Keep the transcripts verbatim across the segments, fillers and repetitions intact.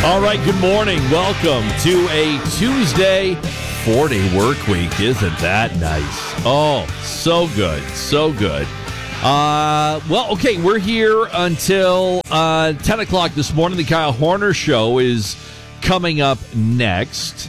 All right, good morning. Welcome to a Tuesday four-day work week. Isn't that nice? Oh, so good, so good. Uh, well, okay, we're here until uh, ten o'clock this morning. The Kyle Horner Show is coming up next,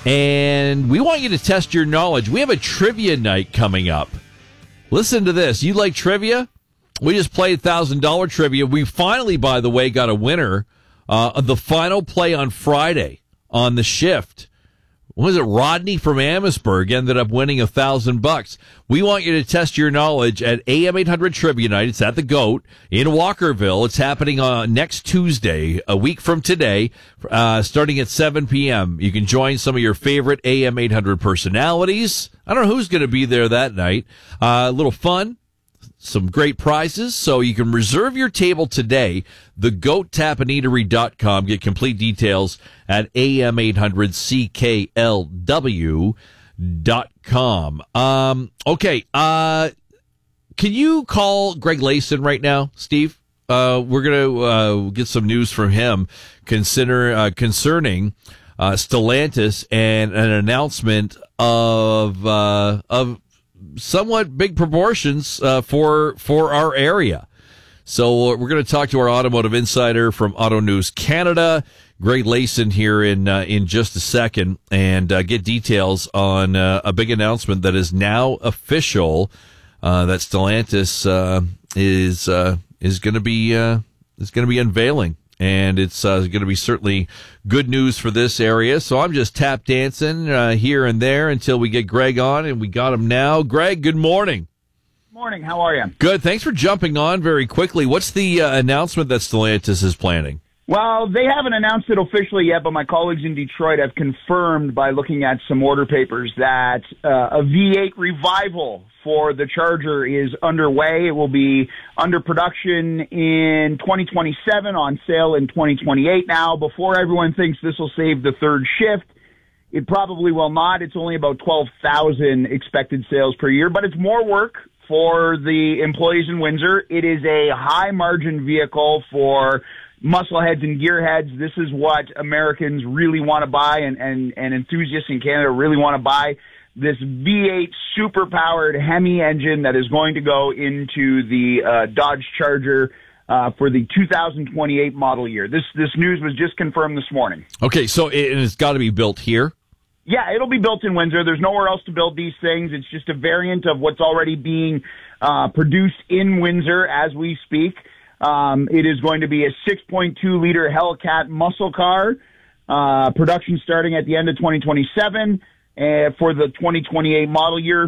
and we want you to test your knowledge. We have a trivia night coming up. Listen to this. You like trivia? We just played one thousand dollars trivia. We finally, by the way, got a winner. Uh, the final play on Friday on the shift. What was it? Rodney from Amherstburg ended up winning a thousand bucks. We want you to test your knowledge at A M eight hundred Trivia Night. It's at the Goat in Walkerville. It's happening on next Tuesday, a week from today, uh, starting at seven p.m. You can join some of your favorite A M eight hundred personalities. I don't know who's going to be there that night. Uh, a little fun. Some great prizes, so you can reserve your table today. the goat tap and eatery dot com. Get complete details at A M eight hundred C K L W dot com. Um, okay, uh, can you call Greg Layson right now, Steve? Uh, we're going to uh, get some news from him consider, uh, concerning uh, Stellantis and an announcement of uh, of somewhat big proportions uh, for for our area. So uh, we're going to talk to our automotive insider from Auto News Canada, Greg Layson, here in uh, in just a second, and uh, get details on uh, a big announcement that is now official uh, that Stellantis uh, is uh, is going to be uh, is going to be unveiling. And it's uh, going to be certainly good news for this area. So I'm just tap dancing uh, here and there until we get Greg on, and we got him now. Greg, good morning. Morning. How are you? Good. Thanks for jumping on very quickly. What's the uh, announcement that Stellantis is planning? Well, they haven't announced it officially yet, but my colleagues in Detroit have confirmed by looking at some order papers that uh, a V eight revival for the Charger is underway. It will be under production in twenty twenty-seven, on sale in twenty twenty-eight. Now, before everyone thinks this will save the third shift, it probably will not. It's only about twelve thousand expected sales per year, but it's more work for the employees in Windsor. It is a high-margin vehicle for muscleheads and gearheads. This is what Americans really want to buy, and, and, and enthusiasts in Canada really want to buy. This V eight super-powered Hemi engine that is going to go into the uh, Dodge Charger uh, for the two thousand twenty-eight model year. This this news was just confirmed this morning. Okay, so it, it's got to be built here? Yeah, it'll be built in Windsor. There's nowhere else to build these things. It's just a variant of what's already being uh, produced in Windsor as we speak. Um, it is going to be a six point two liter Hellcat muscle car, uh, production starting at the end of twenty twenty-seven, uh, for the twenty twenty-eight model year,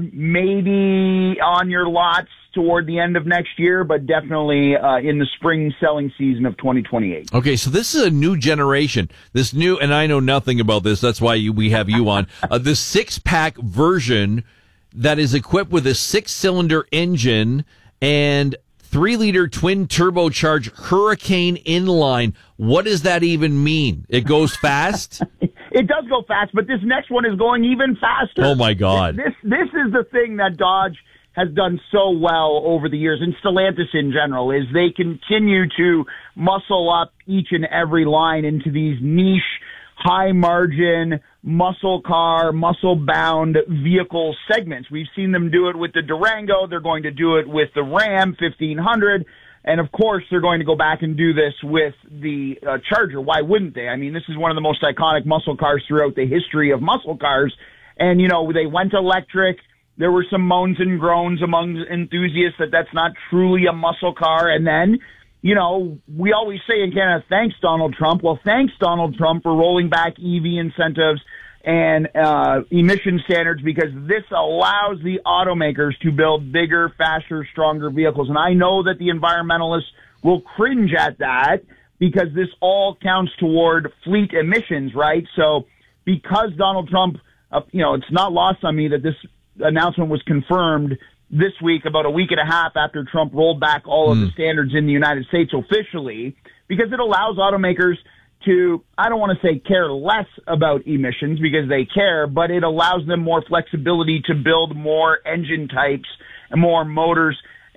maybe on your lots toward the end of next year, but definitely, uh, in the spring selling season of twenty twenty-eight. Okay, so this is a new generation. This new, and I know nothing about this, that's why you, we have you on, uh, the six-pack version that is equipped with a six-cylinder engine and three-liter twin-turbocharged Hurricane inline. What does that even mean? It goes fast? It does go fast, but this next one is going even faster. Oh, my God. This this is the thing that Dodge has done so well over the years, and Stellantis in general, is they continue to muscle up each and every line into these niche, high-margin, muscle car, muscle-bound vehicle segments. We've seen them do it with the Durango. They're going to do it with the Ram fifteen hundred. And, of course, they're going to go back and do this with the uh, Charger. Why wouldn't they? I mean, this is one of the most iconic muscle cars throughout the history of muscle cars. And, you know, they went electric. There were some moans and groans among enthusiasts that that's not truly a muscle car. And then, you know, we always say in Canada, thanks, Donald Trump. Well, thanks, Donald Trump, for rolling back E V incentives and uh, emission standards, because this allows the automakers to build bigger, faster, stronger vehicles. And I know that the environmentalists will cringe at that because this all counts toward fleet emissions, right? So because Donald Trump, uh, you know, it's not lost on me that this announcement was confirmed this week, about a week and a half after Trump rolled back all of mm. the standards in the United States officially, because it allows automakers to, I don't want to say care less about emissions, because they care, but it allows them more flexibility to build more engine types and more motors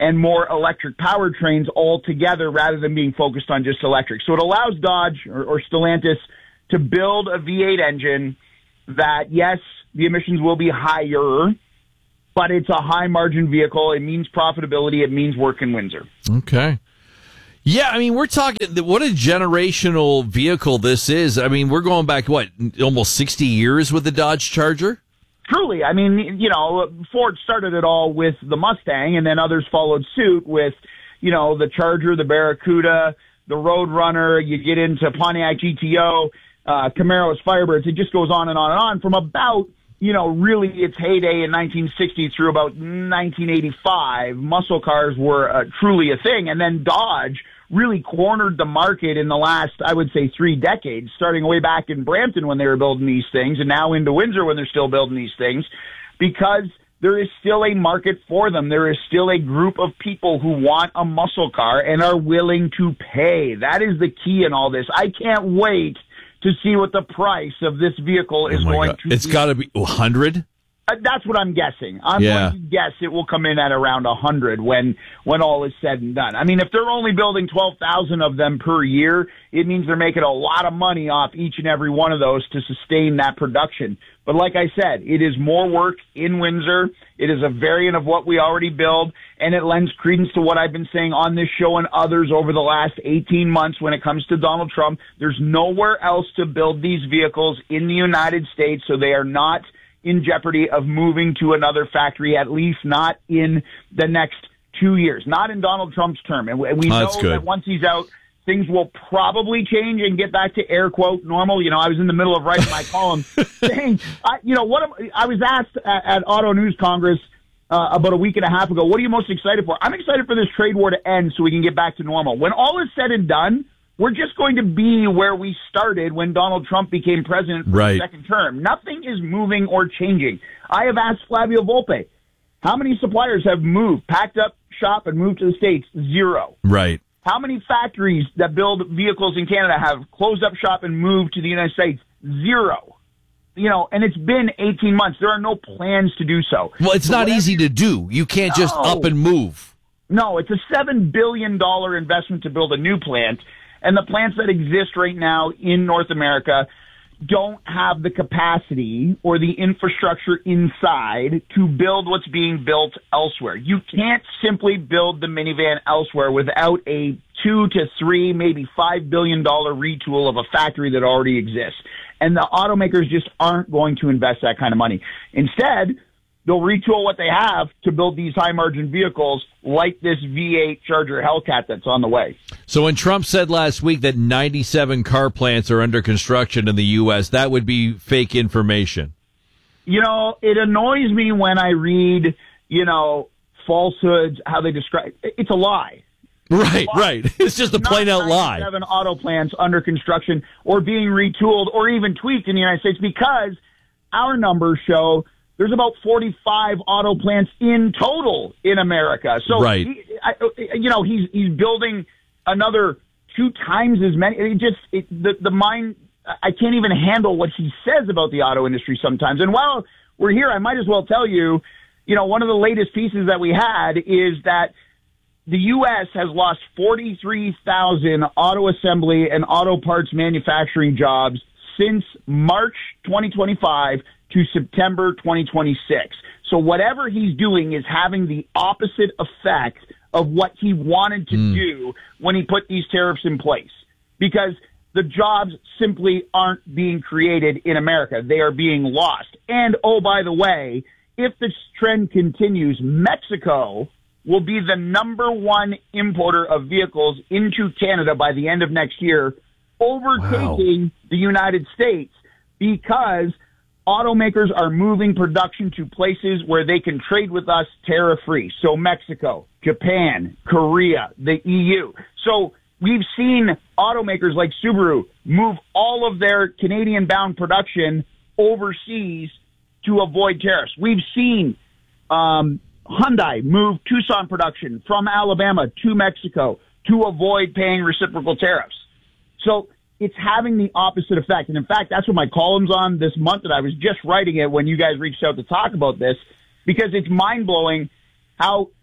and more electric powertrains altogether rather than being focused on just electric. So it allows Dodge or, or Stellantis to build a V eight engine that, yes, the emissions will be higher, but it's a high-margin vehicle. It means profitability. It means work in Windsor. Okay. Yeah, I mean, we're talking, what a generational vehicle this is. I mean, we're going back, what, almost sixty years with the Dodge Charger? Truly. I mean, you know, Ford started it all with the Mustang, and then others followed suit with, you know, the Charger, the Barracuda, the Roadrunner. You get into Pontiac G T O, uh, Camaro's Firebirds. It just goes on and on and on from about, you know, really its heyday in nineteen sixty through about nineteen eighty-five. Muscle cars were uh, truly a thing. And then Dodge really cornered the market in the last, I would say, three decades, starting way back in Brampton when they were building these things and now into Windsor when they're still building these things, because there is still a market for them. There is still a group of people who want a muscle car and are willing to pay. That is the key in all this. I can't wait to see what the price of this vehicle is oh going God. to It's be. It's got to be one hundred? Uh, that's what I'm guessing. I'm yeah. going to guess it will come in at around one hundred when when all is said and done. I mean, if they're only building twelve thousand of them per year, it means they're making a lot of money off each and every one of those to sustain that production. But like I said, it is more work in Windsor. It is a variant of what we already build, and it lends credence to what I've been saying on this show and others over the last eighteen months when it comes to Donald Trump. There's nowhere else to build these vehicles in the United States, so they are not in jeopardy of moving to another factory, at least not in the next two years, not in Donald Trump's term. And we oh, know that once he's out, things will probably change and get back to air quote normal. You know, I was in the middle of writing my column saying, I, you know, what am, I was asked at, at Auto News Congress uh, about a week and a half ago, what are you most excited for? I'm excited for this trade war to end so we can get back to normal. When all is said and done, we're just going to be where we started when Donald Trump became president for right. the second term. Nothing is moving or changing. I have asked Flavio Volpe, how many suppliers have moved, packed up shop, and moved to the States? Zero. Right. How many factories that build vehicles in Canada have closed up shop and moved to the United States? Zero. You know, and it's been eighteen months. There are no plans to do so. Well, it's so not easy to do. You can't no. just up and move. No, it's a seven billion dollars investment to build a new plant. And the plants that exist right now in North America don't have the capacity or the infrastructure inside to build what's being built elsewhere. You can't simply build the minivan elsewhere without a two to three, maybe five billion dollar retool of a factory that already exists. And the automakers just aren't going to invest that kind of money. Instead, they'll retool what they have to build these high-margin vehicles like this V eight Charger Hellcat that's on the way. So when Trump said last week that ninety-seven car plants are under construction in the U S, that would be fake information. You know, it annoys me when I read, you know, falsehoods, how they describe it's a lie. Right, right. It's just a plain-out lie. ninety-seven auto plants under construction or being retooled or even tweaked in the United States, because our numbers show there's about forty-five auto plants in total in America. So, right. he, I, you know, he's he's building another two times as many. It just it, the the mind. I can't even handle what he says about the auto industry sometimes. And while we're here, I might as well tell you, you know, one of the latest pieces that we had is that the U S has lost forty-three thousand auto assembly and auto parts manufacturing jobs since March twenty twenty-five to September twenty twenty-six. So whatever he's doing is having the opposite effect of what he wanted to mm. do when he put these tariffs in place, because the jobs simply aren't being created in America. They are being lost. And, oh, by the way, if this trend continues, Mexico will be the number one importer of vehicles into Canada by the end of next year, overtaking wow. the United States, because automakers are moving production to places where they can trade with us tariff-free. So Mexico, Japan, Korea, the E U. So we've seen automakers like Subaru move all of their Canadian-bound production overseas to avoid tariffs. We've seen um, Hyundai move Tucson production from Alabama to Mexico to avoid paying reciprocal tariffs. So it's having the opposite effect. And in fact, that's what my column's on this month, that I was just writing it when you guys reached out to talk about this, because it's mind-blowing how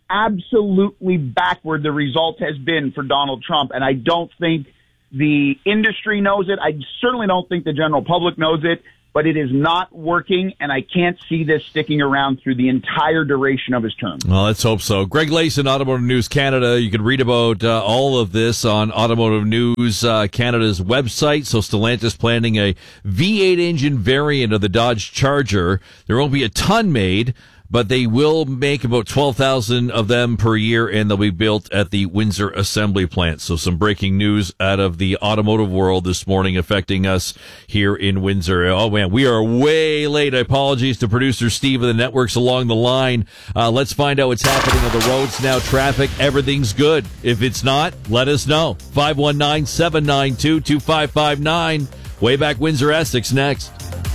absolutely backward the result has been for Donald Trump, and I don't think the industry knows it. I certainly don't think the general public knows it, but it is not working, and I can't see this sticking around through the entire duration of his term. Well, let's hope so. Greg Layson, Automotive News Canada. You can read about uh, all of this on Automotive News uh, Canada's website. So Stellantis planning a V eight engine variant of the Dodge Charger. There won't be a ton made, but they will make about twelve thousand of them per year, and they'll be built at the Windsor Assembly Plant. So some breaking news out of the automotive world this morning affecting us here in Windsor. Oh, man, we are way late. Apologies to producer Steve and the networks along the line. Uh, let's find out what's happening on the roads now. Traffic, everything's good. If it's not, let us know. five one nine, seven nine two, two five five nine. Way Back Windsor, Essex next.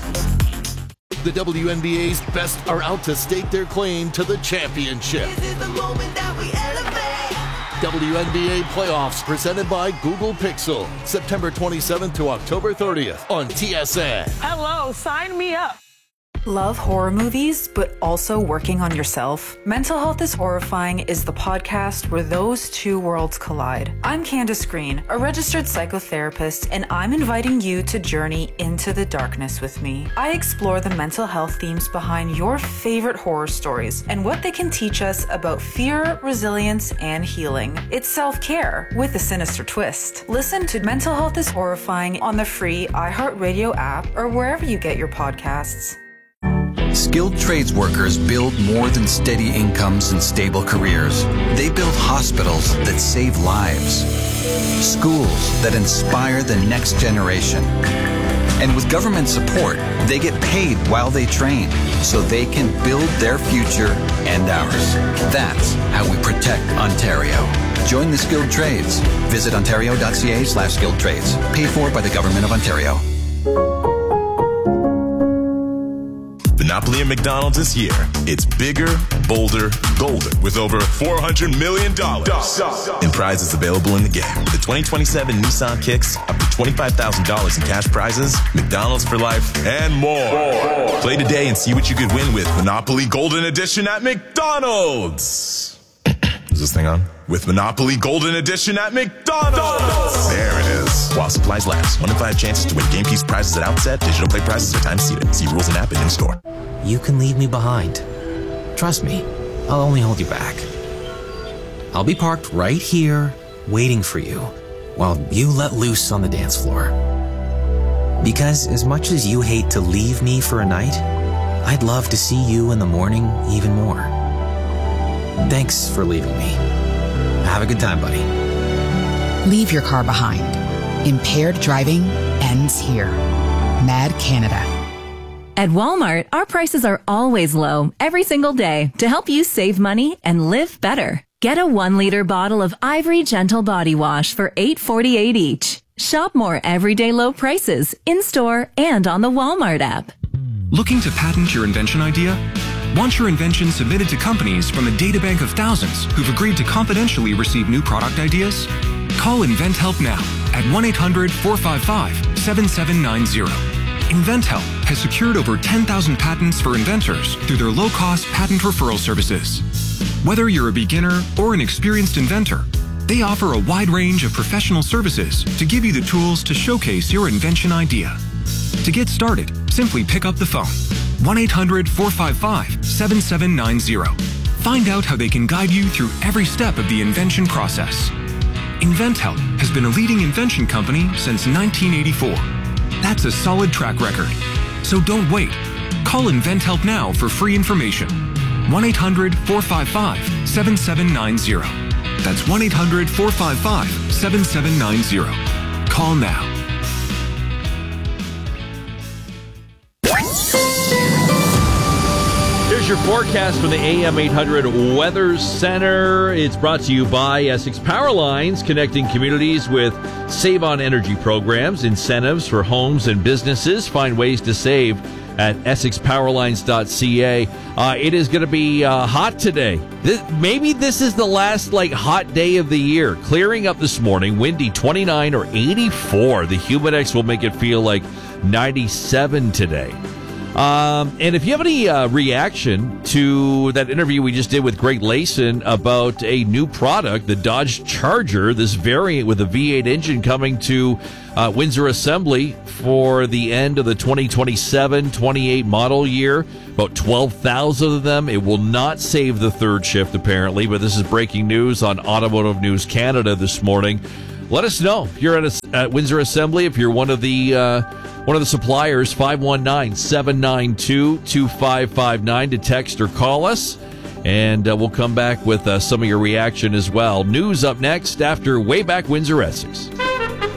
The W N B A's best are out to stake their claim to the championship. This is the moment that we elevate. W N B A playoffs presented by Google Pixel. September twenty-seventh to October thirtieth on T S N. Hello, sign me up. Love horror movies, but also working on yourself? Mental Health is Horrifying is the podcast where those two worlds collide. I'm Candace Green, a registered psychotherapist, and I'm inviting you to journey into the darkness with me. I explore the mental health themes behind your favorite horror stories and what they can teach us about fear, resilience, and healing. It's self-care with a sinister twist. Listen to Mental Health is Horrifying on the free iHeartRadio app or wherever you get your podcasts. Skilled trades workers build more than steady incomes and stable careers. They build hospitals that save lives, schools that inspire the next generation. And with government support, they get paid while they train so they can build their future and ours. That's how we protect Ontario. Join the skilled trades. Visit ontario.ca slash skilled trades. Paid for by the Government of Ontario. Monopoly at McDonald's this year. It's bigger, bolder, golder with over four hundred million dollars in prizes available in the game. The twenty twenty-seven Nissan Kicks, up to twenty-five thousand dollars in cash prizes, McDonald's for life, and more. more. Play today and see what you could win with Monopoly Golden Edition at McDonald's. Is this thing on? With Monopoly Golden Edition at McDonald's. There it is. While supplies last. One in five chances to win game piece prizes at outset. Digital play prizes are time seated. See rules and app and in store. You can leave me behind. Trust me, I'll only hold you back. I'll be parked right here, waiting for you, while you let loose on the dance floor. Because as much as you hate to leave me for a night, I'd love to see you in the morning even more. Thanks for leaving me. Have a good time, buddy. Leave your car behind. Impaired driving ends here. Mad Canada. At Walmart, our prices are always low every single day to help you save money and live better. Get a one-liter bottle of Ivory Gentle Body Wash for eight forty-eight each. Shop more everyday low prices in-store and on the Walmart app. Looking to patent your invention idea? Want your invention submitted to companies from a databank of thousands who've agreed to confidentially receive new product ideas? Call InventHelp now at one eight hundred, four five five, seven seven nine zero. InventHelp has secured over ten thousand patents for inventors through their low-cost patent referral services. Whether you're a beginner or an experienced inventor, they offer a wide range of professional services to give you the tools to showcase your invention idea. To get started, simply pick up the phone. one eight hundred, four five five, seven seven nine zero. Find out how they can guide you through every step of the invention process. InventHelp has been a leading invention company since nineteen eighty-four. That's a solid track record. So don't wait. Call InventHelp now for free information. one eight hundred, four five five, seven seven nine zero. That's one eight hundred, four five five, seven seven nine zero. Call now. Here's your forecast from the A M eight hundred Weather Center. It's brought to you by Essex Power Lines, connecting communities with Save on Energy programs, incentives for homes and businesses. Find ways to save at essex power lines dot c a. Uh, it is going to be uh, hot today. This, maybe this is the last like hot day of the year. Clearing up this morning, windy twenty-nine or eighty-four. The Humidex will make it feel like ninety-seven today. Um, and if you have any uh, reaction to that interview we just did with Greg Layson about a new product, the Dodge Charger, this variant with a V eight engine coming to uh, Windsor Assembly for the end of the twenty twenty-seven twenty-eight model year, about twelve thousand of them. It will not save the third shift, apparently, but this is breaking news on Automotive News Canada this morning. Let us know if you're at, a, at Windsor Assembly, if you're one of the uh, one of the suppliers, five one nine, seven nine two, two five five nine to text or call us, and uh, we'll come back with uh, some of your reaction as well. News up next after Way Back Windsor Essex.